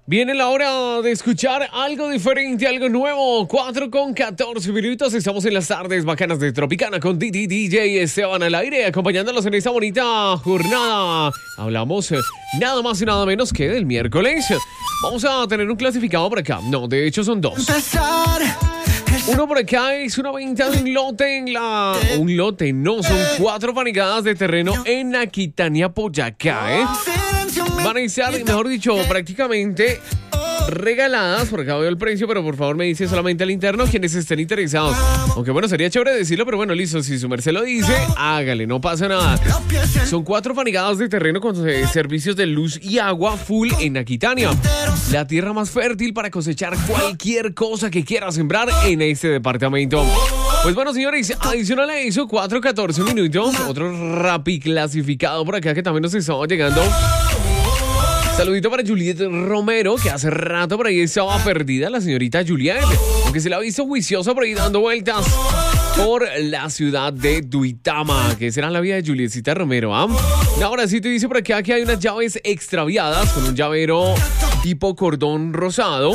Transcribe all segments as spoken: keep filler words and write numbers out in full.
Viene la hora de escuchar algo diferente, algo nuevo. cuatro con catorce minutos. Estamos en las tardes bacanas de Tropicana con D J Esteban al aire, acompañándolos en esta bonita jornada. Hablamos eh, nada más y nada menos que del miércoles. Vamos a tener un clasificado por acá. No, de hecho son dos. Uno por acá es una venta de un lote en la... Un lote, no, son cuatro panicadas de terreno en Aquitania, Boyacá, ¿eh? Van a estar, mejor dicho, prácticamente regaladas. Por acá veo el precio, pero por favor me dice solamente al interno quienes estén interesados. Aunque bueno, sería chévere decirlo, pero bueno, listo. Si su merced lo dice, hágale, no pasa nada. Son cuatro panicadas de terreno con eh, servicios de luz y agua full en Aquitania. La tierra más fértil para cosechar cualquier cosa que quiera sembrar en este departamento. Pues bueno, señores, adicional a eso, cuatro catorce minutos. Otro rapi clasificado por acá que también nos estaba llegando. Saludito para Juliet Romero, que hace rato por ahí estaba perdida la señorita Juliet, aunque se la ha visto juiciosa por ahí dando vueltas por la ciudad de Duitama. ¿Qué será la vida de Julietcita Romero? ¿Ah? Ahora sí te dice por acá que hay unas llaves extraviadas con un llavero tipo cordón rosado.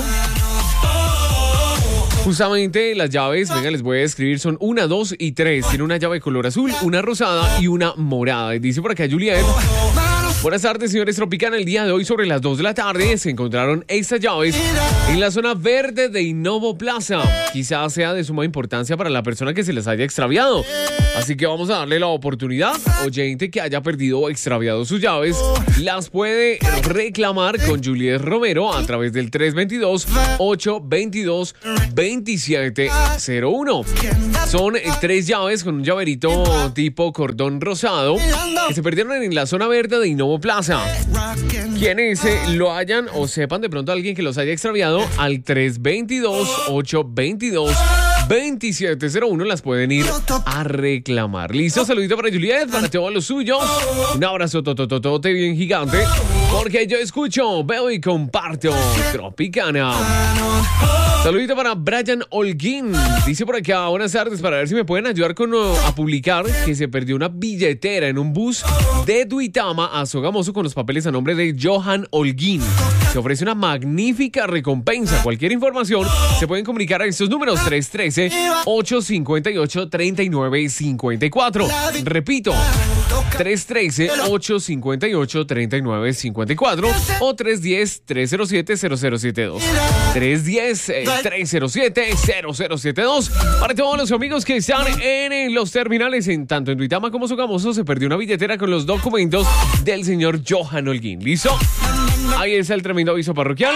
Justamente las llaves, venga, les voy a escribir, son una, dos y tres. Tiene una llave de color azul, una rosada y una morada. Y dice por acá Juliet: buenas tardes, señores Tropicana. El día de hoy, sobre las dos de la tarde, se encontraron estas llaves en la zona verde de Innovo Plaza. Quizás sea de suma importancia para la persona que se les haya extraviado. Así que vamos a darle la oportunidad. Oyente que haya perdido o extraviado sus llaves, las puede reclamar con Juliet Romero a través del tres dos dos, ocho dos dos, dos siete cero uno. Son tres llaves con un llaverito tipo cordón rosado que se perdieron en la zona verde de Innovo Plaza. Quienes eh, lo hayan o sepan de pronto a alguien que los haya extraviado, al tres dos dos, ocho dos dos, dos siete cero uno las pueden ir a reclamar. Listo, saludito para Juliet, para todos los suyos. Un abrazo totototote bien gigante, porque yo escucho, veo y comparto Tropicana. Saludito para Brian Holguín. Dice por acá: buenas tardes, para ver si me pueden ayudar con, uh, a publicar que se perdió una billetera en un bus de Duitama a Sogamoso con los papeles a nombre de Johan Holguín. Se ofrece una magnífica recompensa. Cualquier información se pueden comunicar a estos números: tres uno tres, ocho cinco ocho, tres nueve cinco cuatro. Repito, tres uno tres, ocho cinco ocho, tres nueve cinco cuatro o tres uno cero, tres cero siete, cero cero siete dos. tres uno cero, tres cero siete, cero cero siete dos. Para todos los amigos que están en los terminales, en tanto en Duitama como Sogamoso, se perdió una billetera con los documentos del señor Johan Holguín. ¿Listo? Ahí está el tremendo aviso parroquial.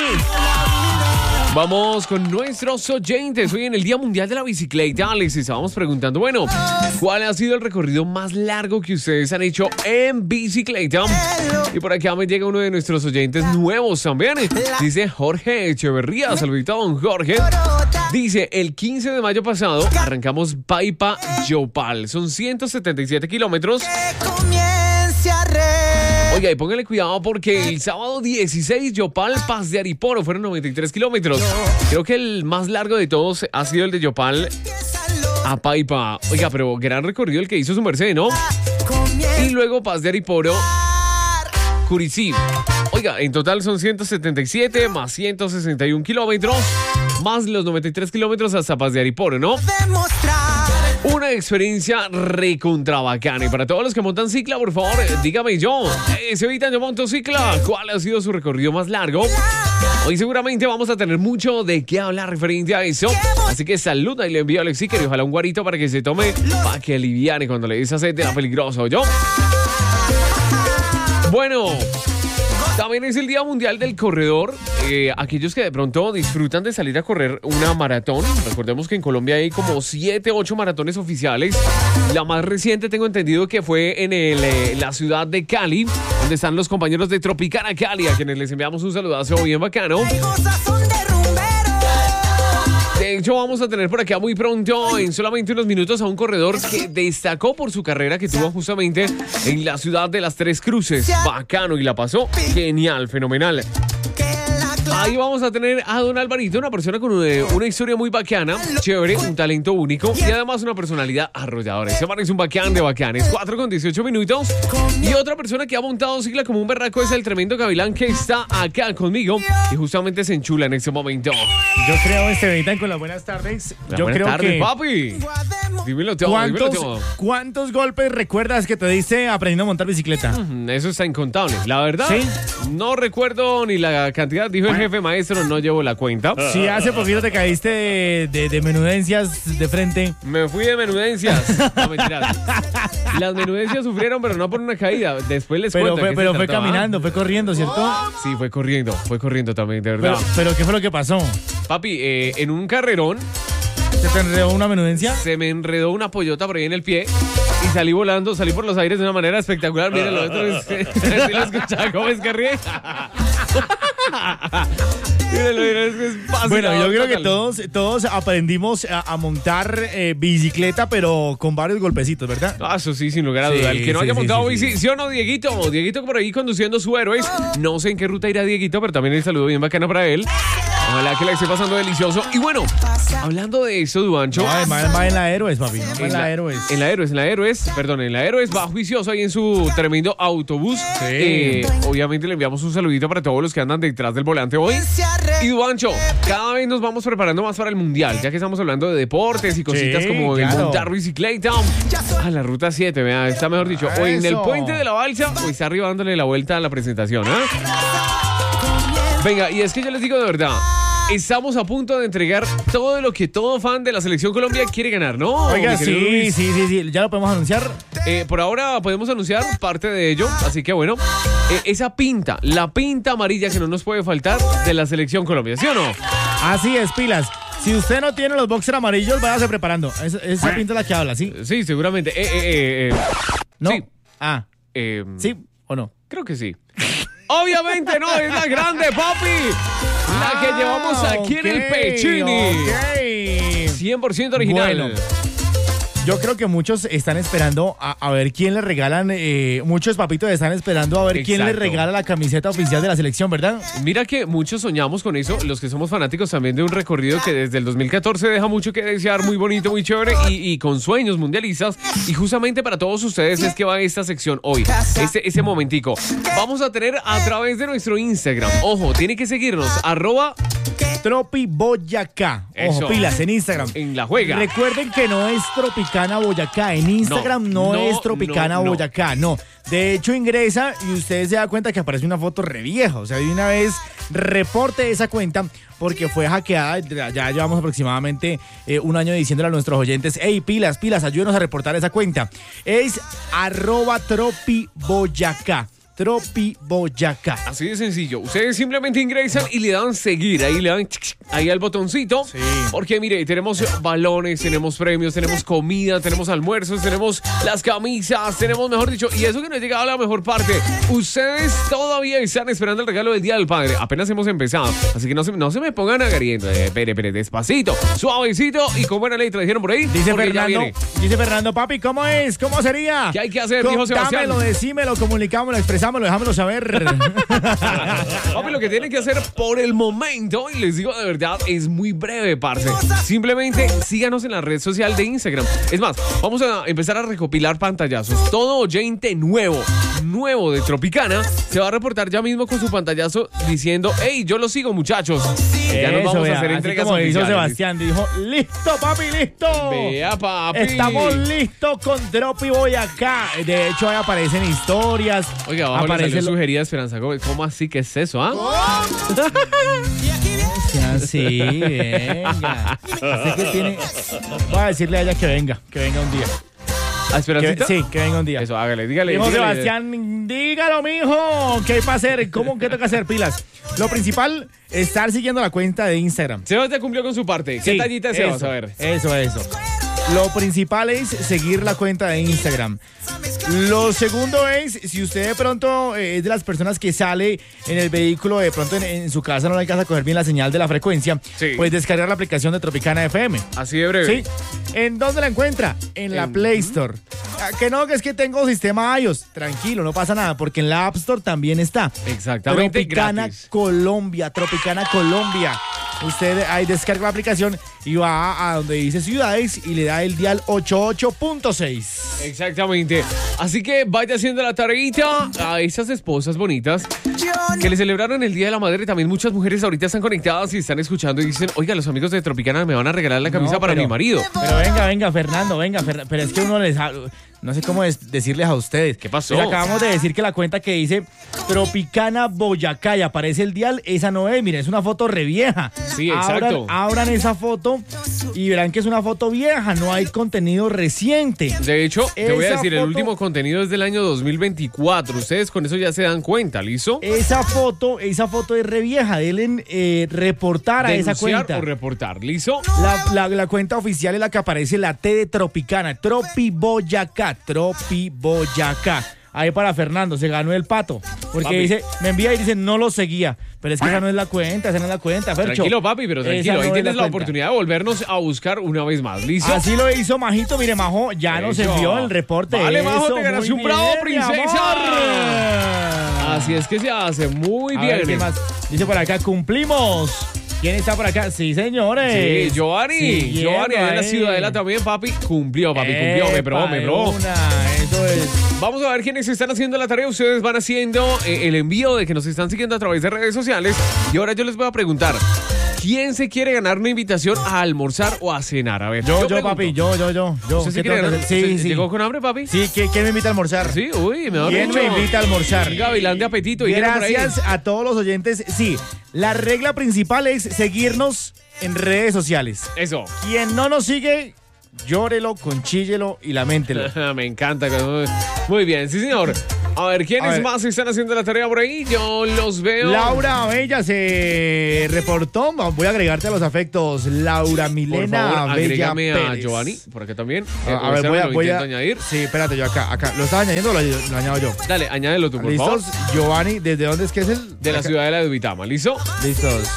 Vamos con nuestros oyentes. Hoy en el Día Mundial de la Bicicleta les estábamos preguntando, bueno, ¿cuál ha sido el recorrido más largo que ustedes han hecho en bicicleta? Y por acá me llega uno de nuestros oyentes nuevos también. Dice Jorge Echeverría. Saludito a don Jorge. Dice: el quince de mayo pasado arrancamos Paipa Yopal. Son ciento setenta y siete kilómetros. Oiga, y póngale cuidado porque el sábado dieciséis, Yopal, Paz de Ariporo, fueron noventa y tres kilómetros. Creo que el más largo de todos ha sido el de Yopal a Paipa. Oiga, pero gran recorrido el que hizo su merced, ¿no? Y luego Paz de Ariporo, Curicí. Oiga, en total son ciento setenta y siete más ciento sesenta y uno kilómetros, más los noventa y tres kilómetros hasta Paz de Ariporo, ¿no? Una experiencia recontra bacana. Y para todos los que montan cicla, por favor, dígame yo, eh, se evitan yo monto cicla, ¿cuál ha sido su recorrido más largo? Hoy seguramente vamos a tener mucho de qué hablar referente a eso. Así que saluda y le envío a Alex y ojalá un guarito para que se tome, para que aliviane cuando le dice sed de la peligroso, ¿yo? Bueno, también es el Día Mundial del Corredor. Eh, aquellos que de pronto disfrutan de salir a correr una maratón. Recordemos que en Colombia hay como siete, ocho maratones oficiales. La más reciente tengo entendido que fue en el, eh, la ciudad de Cali, donde están los compañeros de Tropicana Cali, a quienes les enviamos un saludazo bien bacano. De hecho, vamos a tener por acá muy pronto, en solamente unos minutos, a un corredor que destacó por su carrera que tuvo justamente en la ciudad de Las Tres Cruces. Bacano, y la pasó genial, fenomenal. Ahí vamos a tener a don Alvarito, una persona con una, una historia muy bacana, chévere, un talento único y además una personalidad arrolladora. Ese man es un bacán de bacanes. cuatro con dieciocho minutos. Y otra persona que ha montado sigla como un berraco es el tremendo Gavilán que está acá conmigo y justamente se enchula en este momento. Yo creo, Esteban, con las buenas tardes. La yo buenas creo tardes, que... papi. Dímelo todo, ¿Cuántos, dímelo todo. ¿Cuántos golpes recuerdas que te diste aprendiendo a montar bicicleta? Mm, Eso está incontable. La verdad, ¿Sí? no recuerdo ni la cantidad, dijo el jefe maestro, no llevo la cuenta. Si hace poquito te caíste de, de, de menudencias de frente. Me fui de menudencias. No, mentiras. Las menudencias sufrieron, pero no por una caída. Después les Pero cuento. fue, de qué pero se fue trataba. caminando, fue corriendo, ¿cierto? Sí, fue corriendo, fue corriendo también, de verdad. Pero, pero ¿qué fue lo que pasó? Papi, eh, en un carrerón ¿Se te enredó una menudencia? se me enredó una pollota por ahí en el pie y salí volando, salí por los aires de una manera espectacular. Miren, lo otro es... ¿Sí lo escuchaba? ¿Cómo es que ríe? Mírenlo, miren, es que es fácil. Bueno, yo creo que total. todos, todos aprendimos a, a montar eh, bicicleta, pero con varios golpecitos, ¿verdad? Ah, eso sí, sin lugar a Sí, duda. El que no sí, haya sí, montado sí, bici, sí. sí. o no, Dieguito? Dieguito por ahí conduciendo su héroes. No sé en qué ruta irá Dieguito, pero también el saludo bien bacano para él. Ojalá que la esté pasando delicioso. Y bueno, hablando de eso, Duancho. No, además va en la Héroes, papi. No, va en la Héroes. En la Héroes, en la Héroes, perdón, en la Héroes va juicioso ahí en su tremendo autobús. Sí. Eh, obviamente le enviamos un saludito para todos los que andan detrás del volante hoy. Y Duancho, cada vez nos vamos preparando más para el Mundial, ya que estamos hablando de deportes y cositas Sí, como el claro. montar bicicleta. Ah, la ruta siete, vea, está mejor dicho. O en el Eso. puente de la balsa, o está arriba dándole la vuelta a la presentación, ¿ah? Venga, y es que yo les digo de verdad. Estamos a punto de entregar todo lo que todo fan de la Selección Colombia quiere ganar, ¿no? Oiga, Mi querido sí, Luis? sí, sí, sí. ¿Ya lo podemos anunciar? Eh, por ahora podemos anunciar parte de ello, así que bueno, eh, esa pinta, la pinta amarilla que no nos puede faltar de la Selección Colombia, ¿sí o no? Así es, pilas. Si usted no tiene los boxers amarillos, váyase preparando. Esa, esa pinta es la que habla, ¿sí? Sí, seguramente. Eh, eh, eh, eh, ¿No? Sí. Ah, eh, ¿sí o no? Creo que sí. Obviamente no, es la grande, papi. La que llevamos aquí en el ok, Pechini. ok. cien por ciento original. Bueno. Yo creo que muchos están esperando a, a ver quién le regalan, eh, muchos papitos están esperando a ver quién le Exacto. regala la camiseta oficial de la selección, ¿verdad? Mira que muchos soñamos con eso, los que somos fanáticos también de un recorrido que desde el dos mil catorce deja mucho que desear, muy bonito, muy chévere y, y con sueños mundialistas. Y justamente para todos ustedes es que va esta sección hoy, este, este momentico. Vamos a tener a través de nuestro Instagram, ojo, tiene que seguirnos, arroba Tropi Boyacá. Ojo, Eso. pilas en Instagram. en la juega. Recuerden que no es Tropicana Boyacá. En Instagram no, No, no, es Tropicana no, no. Boyacá, no. De hecho, ingresa y usted se da cuenta que aparece una foto re vieja. O sea, de una vez reporte esa cuenta porque fue hackeada. Ya, ya llevamos aproximadamente eh, un año diciéndole a nuestros oyentes: hey, pilas, pilas, ayúdenos a reportar esa cuenta. Es arroba Tropi Boyacá. Tropi Boyacá. Así de sencillo. Ustedes simplemente ingresan y le dan seguir. Ahí le dan ahí al botoncito. Sí. Porque mire, tenemos balones, tenemos premios, tenemos comida, tenemos almuerzos, tenemos las camisas, tenemos, mejor dicho, y eso que no ha llegado a la mejor parte. Ustedes todavía están esperando el regalo del Día del Padre. Apenas hemos empezado. Así que no se, no se me pongan agariendo. Eh, espere, espere, despacito, suavecito y con buena letra. Dijeron por ahí. Dice porque ya Fernando, viene. dice Fernando, papi, ¿cómo es? ¿Cómo sería? ¿Qué hay que hacer, dijo Sebastián? Contámelo, decímelo, comunicámoslo, expresámoslo, dejámoslo saber. Papi, lo que tienen que hacer por el momento, y les digo de verdad, es muy breve, parce. Simplemente síganos en la red social de Instagram. Es más, vamos a empezar a recopilar pantallazos. Todo oyente nuevo, nuevo de Tropicana, se va a reportar ya mismo con su pantallazo diciendo: hey, yo lo sigo, muchachos. Y ya nos Eso, vamos vea, a hacer así entregas como hizo oficiales. Sebastián, dijo, listo, papi, listo. Vea, papi. Estamos listos con Tropi Boyacá. De hecho, ahí aparecen historias. Oiga, abajo le aparece salió lo- sugerida Esperanza Gómez. ¿Cómo así que es eso, ah? sea así, venga. Sé que tiene... Voy a decirle a ella que venga, que venga un día. ¿A Que- Esperancita? sí, que venga un día. Eso, hágale, dígale. Dijo dígale. Sebastián, dígalo, mijo. ¿Qué hay para hacer? ¿Cómo que toca hacer pilas? Lo principal, estar siguiendo la cuenta de Instagram. Sebas ya cumplió con su parte. ¿Qué Sí, tallita es Sebas? eso, A ver. Eso, eso. Lo principal es seguir la cuenta de Instagram. Lo segundo es, si usted de pronto eh, es de las personas que sale en el vehículo, de pronto en, en su casa no le alcanza a coger bien la señal de la frecuencia, sí. pues descargar la aplicación de Tropicana F M. Así de breve. Sí. ¿En dónde la encuentra? En, en la Play Store. Ah, que no, que es que tengo sistema iOS. Tranquilo, no pasa nada, porque en la App Store también está. Exactamente. Tropicana gratis. Colombia, Tropicana Colombia. Usted ahí descarga la aplicación y va a donde dice ciudades y le da el dial ochenta y ocho punto seis. Exactamente. Así que vaya haciendo la tareita a esas esposas bonitas que le celebraron el Día de la Madre. También muchas mujeres ahorita están conectadas y están escuchando y dicen, oiga, los amigos de Tropicana me van a regalar la camisa No, para pero- mi marido. Pero venga, venga, Fernando, venga, Fer- pero es que uno les habla. No sé cómo es decirles a ustedes. ¿Qué pasó? Les acabamos de decir que la cuenta que dice Tropicana Boyacá y aparece el dial, esa no es, miren, es una foto re vieja. Sí, exacto. Abran, abran esa foto y verán que es una foto vieja, no hay contenido reciente. De hecho, te voy a Esa decir, el foto- último contenido es del año dos mil veinticuatro. Ustedes con eso ya se dan cuenta, ¿listo? Esa foto, esa foto es re vieja, deben eh, reportar a esa Denunciar cuenta. o reportar, ¿listo? La, la, la cuenta oficial es la que aparece, la T de Tropicana, Tropi Boyacá, Tropi Boyacá. Ahí para Fernando, se ganó el pato. Porque Papi. dice, me envía y dice, no lo seguía. Pero es que esa no es la cuenta, esa no es la cuenta, Fercho. Tranquilo, papi, pero Esa tranquilo. no Ahí es tienes la, cuenta. oportunidad de volvernos a buscar una vez más, ¿listo? Así lo hizo Majito, mire, Majo, ya nos Eso. envió el reporte. Vale, Majo, Eso, te ganaste muy un bravo, bien, mi princesa. amor. Así es que se hace muy A bien. ver, ¿qué más? Dice por acá, cumplimos. ¿Quién está por acá? Sí, señores. Sí, Giovanni. Siguiendo Giovanni, allá en la ahí. Ciudadela también, papi. Cumplió, papi, cumplió. Me probó, Epa, me de probó. una, eso es. Vamos a ver quiénes están haciendo la tarea. Ustedes van haciendo eh, el envío de que nos están siguiendo a través de redes sociales. Y ahora yo les voy a preguntar, ¿quién se quiere ganar una invitación a almorzar o a cenar? A ver, Yo, yo, pregunto. papi, yo, yo, yo. yo. ¿Usted se ¿Qué quiere tengo que ganar? hacer? Sí, ¿Usted sí. ¿Llegó con hambre, papi? Sí, ¿quién, quién me invita a almorzar? Sí, uy, me da ¿Quién mucho. me invita a almorzar? Un gavilán de apetito. dijeron por ahí. Gracias a todos los oyentes. Sí, la regla principal es seguirnos en redes sociales. Eso. Quien no nos sigue, llórelo, conchíllelo y laméntelo. Me encanta. Muy bien, sí, señor. A ver, ¿quiénes A ver. más están haciendo la tarea por ahí? Yo los veo. Laura Bella se reportó. Voy a agregarte a los afectos. Laura Por Milena favor, Bella agrégame a Pérez. Giovanni, por acá también. A, Eh, a ver, César, voy a, lo voy a intento añadir. Sí, espérate, yo acá, acá. ¿Lo estás añadiendo o lo, lo añado yo? Dale, añádelo tú, por favor. ¿Listos? Giovanni, ¿desde dónde es que es el? De la acá. Ciudadela de Duitama, ¿listo? Listos.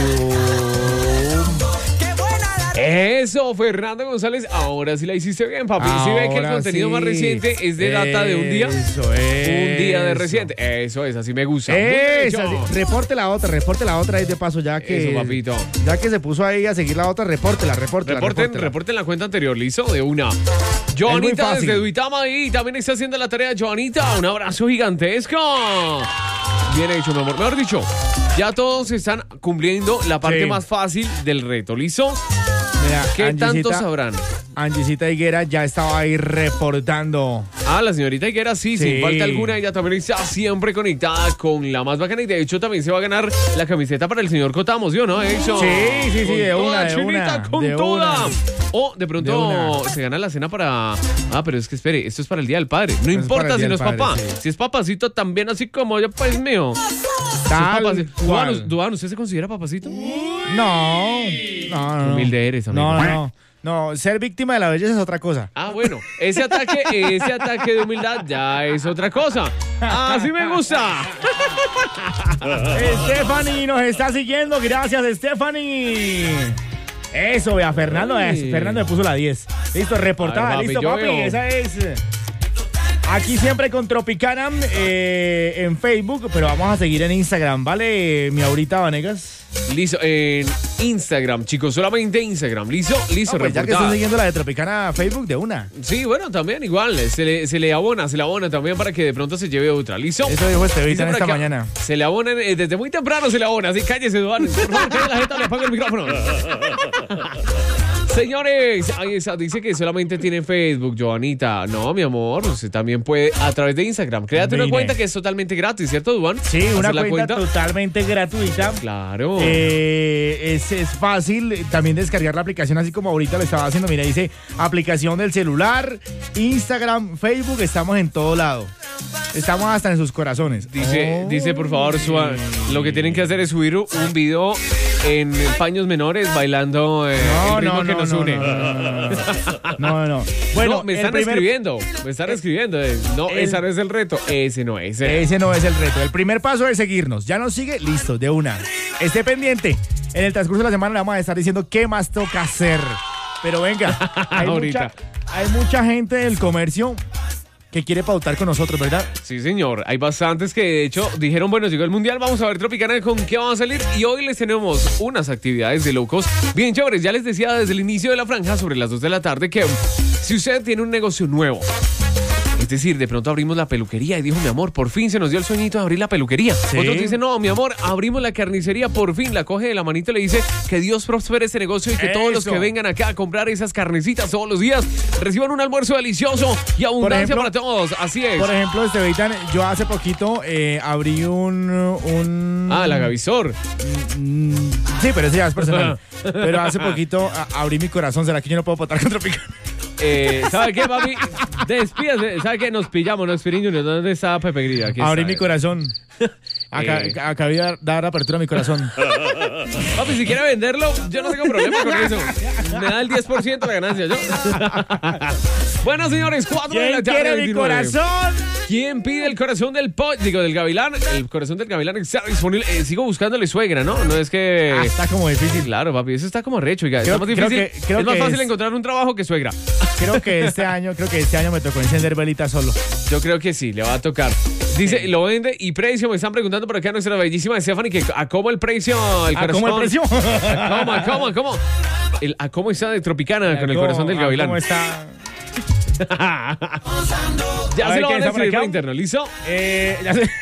Ciu- Eso, Fernando González, ahora sí la hiciste bien, papi. Si ve que el Ahora contenido sí. más reciente es de data de un día. Eso es. Un día de reciente. Eso es, así me gusta. Muy bien Esa, hecho. sí. Reporte la otra, reporte la otra ahí de paso, ya que. Eso, papito. Ya que se puso ahí a seguir la otra, repórtela, repórtela. Reporten, repórtela. reporten la cuenta anterior, ¿listo? De una. Joanita fácil. desde Duitama y también está haciendo la tarea. Joanita, un abrazo gigantesco. Bien hecho, mi amor. Mejor dicho, ya todos están cumpliendo la parte Sí. más fácil del reto, ¿listo? Mira, ¿Qué Angisita- tanto sabrán? Angisita Higuera ya estaba ahí reportando. Ah, la señorita Higuera, sí, Sí. sin falta alguna, ella también está siempre conectada con la más bacana y de hecho también se va a ganar la camiseta para el señor Cotamos, ¿sí o no? Eso. Sí, sí, sí, Con de toda, una, de chinita, una, con de toda. una. O de De pronto una. se gana la cena para... Ah, pero es que espere, esto es para el Día del Padre. No Es importa para el si Día no es del papá. Padre, sí. Si es papacito también, así como yo, pues mío. Si es Tal papacito. cual. Duan, Duan, ¿usted se considera papacito? No, no, no. Humilde eres, amigo. No, no, no. No, ser víctima de la belleza es otra cosa. Ah, bueno, ese ataque, ese ataque de humildad ya es otra cosa. Así me gusta. Stephanie nos está siguiendo. Gracias, Stephanie. Eso, vea, Fernando. Ay. es- Fernando me puso la diez. Listo, reportada. A ver, papi, Listo, yo papi. veo. Esa es. Aquí siempre con Tropicana eh, en Facebook, pero vamos a seguir en Instagram, ¿vale, mi Aurita Vanegas? Listo, en Instagram, chicos, solamente Instagram. Listo, listo, No, pues ya que reportada. están siguiendo la de Tropicana Facebook, de una. Sí, bueno, también igual, se le, se le abona, se le abona también para que de pronto se lleve otra. ¿Listo? Eso dijo Estevita Dice en por esta acá, mañana. Se le abonan, eh, desde muy temprano se le abona, así cállese, Duan. Por favor, que la gente le apague el micrófono. Señores, ahí está, dice que solamente tiene Facebook, Joanita. No, mi amor, usted también puede a través de Instagram. Créate una Mire. cuenta que es totalmente gratis, ¿cierto, Duan? Sí, una Hacer cuenta, la totalmente gratuita. Claro. Eh, es, es fácil también descargar la aplicación, así como ahorita lo estaba haciendo. Mira, dice aplicación del celular, Instagram, Facebook, estamos en todo lado. Estamos hasta en sus corazones. Dice, Oh. dice por favor, suba- lo que tienen que hacer es subir un video en paños menores bailando eh, No, el ritmo no, que no, nos no, une. no, no, no, no, no. Bueno, No, me el están primer- escribiendo, me están escribiendo. eh, No, el- ese no es el reto, ese no es. eh. Ese no es el reto. El primer paso es seguirnos. Ya nos sigue, listo, de una. Esté pendiente. En el transcurso de la semana le vamos a estar diciendo qué más toca hacer. Pero venga, hay, Ahorita. mucha, hay mucha gente del comercio que quiere pautar con nosotros, ¿verdad? Sí, señor. Hay bastantes que, de hecho, dijeron, bueno, llegó el Mundial, vamos a ver Tropicana con qué vamos a salir. Y hoy les tenemos unas actividades de locos bien chéveres. Ya les decía desde el inicio de la franja, sobre las dos de la tarde, que si usted tiene un negocio nuevo, es decir, de pronto abrimos la peluquería y dijo, mi amor, por fin se nos dio el sueñito de abrir la peluquería. Sí. Otros dicen, no, mi amor, abrimos la carnicería, por fin. La coge de la manito y le dice que Dios prospere este negocio y que todos los Eso. que vengan acá a comprar esas carnecitas todos los días reciban un almuerzo delicioso y abundancia ejemplo- para todos. Así es. Por ejemplo, este Beitan, yo hace poquito eh, abrí un, un... Ah, la Gavisor. Mm, sí, pero ese ya es personal. Pero hace poquito a- abrí mi corazón. ¿Será que yo no puedo votar contra Tropicana? Eh, ¿Sabe qué, papi? Despídase. ¿Sabe qué? Nos pillamos, ¿no? Spirin Junior. ¿Dónde está Pepe Grilla? Aquí Abrí está, mi eh. corazón. Acá, Eh. acabé de dar, dar apertura a mi corazón. Papi, si quiere venderlo, yo no tengo problema con eso. Me da el diez por ciento de ganancia, ¿yo? Bueno, señores, cuatro de la ¿Quién tarde. quiere mi veintinueve. corazón? ¿Quién pide el corazón del pollo? Digo, del gavilán. El corazón del gavilán está disponible. Eh, sigo buscándole suegra, ¿no? No es que... Ah, está como difícil. Claro, papi, eso está como recho. Oiga, Creo- está más creo difícil. que- creo es más que fácil es- encontrar un trabajo que suegra. Creo que este año, creo que este año me tocó encender velitas solo. Yo creo que sí, le va a tocar. Dice, lo vende y precio. Me están preguntando por acá nuestra bellísima Stephanie que a cómo el precio, el ¿A corazón. cómo el precio? ¿A cómo, a cómo, a cómo? El, ¿A cómo está de Tropicana con el ¿Cómo- corazón del ah, gavilán? ¿Cómo está? Ya A se ver, lo ¿quién van a está por escribir acá? por interno, ¿listo? Eh, ya sé.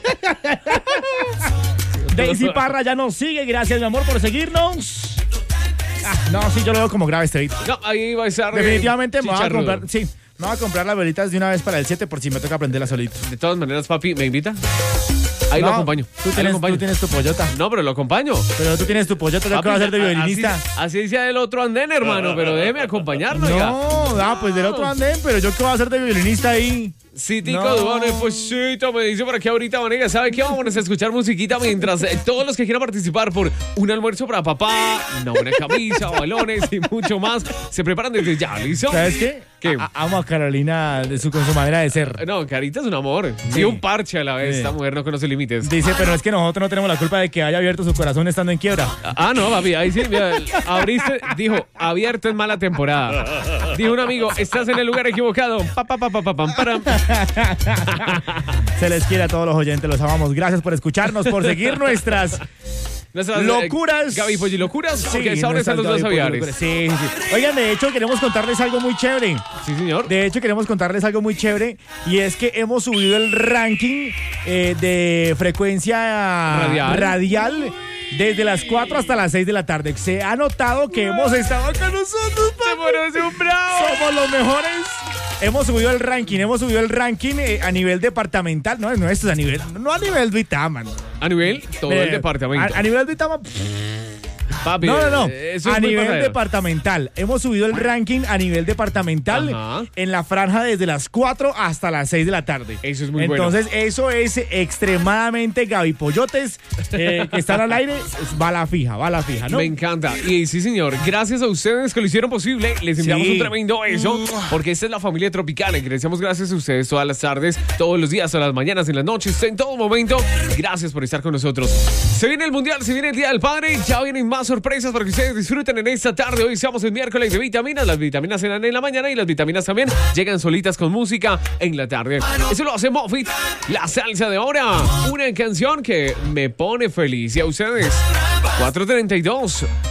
Daisy Parra ya nos sigue. Gracias, mi amor, por seguirnos. Ah, no, sí, yo lo veo como grave este video. No, ahí va a estar. eh, Definitivamente me voy a chicharrudo. comprar. Sí, me voy a comprar las velitas de una vez para el siete por si me toca aprenderlas solito. De todas maneras, papi, ¿me invita? Ahí lo No, acompaño. Tú Ahí lo tienes, acompaño. tú tienes tu pollota. No, pero lo acompaño. Pero tú tienes tu pollota, ¿ya Papi, qué vas a hacer de así- violinista? Así, decía el otro andén, hermano, pero déjeme acompañarlo, oiga. No, ah, pues del otro andén, pero yo qué voy a hacer de violinista ahí. Sí, Tico No. Dubane, pues sí, me dice por aquí ahorita, Vanega, ¿sabe qué? Vámonos a escuchar musiquita mientras eh, todos los que quieran participar por un almuerzo para papá, una buena camisa, balones y mucho más, se preparan desde ya, ¿listo? ¿Sabes qué? ¿Qué? A- amo a Carolina de su, con su manera de ser. No, Carita es un amor. Sí, Sí. un parche a la vez. Sí. Esta mujer no conoce límites. Dice, pero es que nosotros no tenemos la culpa de que haya abierto su corazón estando en quiebra. Ah, no, papi, ahí sí, mira, abriste, dijo, abierto en mala temporada. Dijo un amigo, estás en el lugar equivocado. Pa, pa, pa, pa, pa, pam, param. Se les quiere a todos los oyentes, los amamos. Gracias por escucharnos, por seguir nuestras Nuestras, eh, locuras. Gaby Pollo y locuras. Sí, porque ahora están nuestras los dos Gaby Pollo aviares. locuras. Sí, sí, sí. Oigan, de hecho, queremos contarles algo muy chévere. Sí, señor. De hecho, queremos contarles algo muy chévere y es que hemos subido el ranking eh, de frecuencia Radial. radial desde las cuatro hasta las seis de la tarde. Se ha notado que hemos estado acá nosotros, ¡Se parece un bravo! somos los mejores. Hemos subido el ranking, hemos subido el ranking eh, a nivel departamental, no, no, esto es a nivel, no a nivel Duitama. no. A nivel, todo Eh, el departamento. A, a nivel Duitama. Papi, No, no, no. eh, eso es A muy nivel pasadero. departamental. Hemos subido el ranking a nivel departamental Ajá. en la franja desde las cuatro hasta las seis de la tarde. Eso es muy bueno. Entonces, eso es extremadamente Gavipollotes eh, que están al aire. es Bala fija, bala fija, ¿no? Me encanta. Y sí, señor, gracias a ustedes que lo hicieron posible. Les enviamos Sí. un tremendo beso. Porque esta es la familia Tropicana. Y que les decimos gracias a ustedes todas las tardes, todos los días, todas las mañanas, en las noches, en todo momento. Gracias por estar con nosotros. Se viene el Mundial, se viene el Día del Padre. Ya vienen más sorpresas para que ustedes disfruten en esta tarde. Hoy estamos en miércoles de vitaminas. Las vitaminas se dan en la mañana y las vitaminas también llegan solitas con música en la tarde. Eso lo hace Mofit, la salsa de ahora. Una canción que me pone feliz. Y a ustedes, cuatro treinta y dos.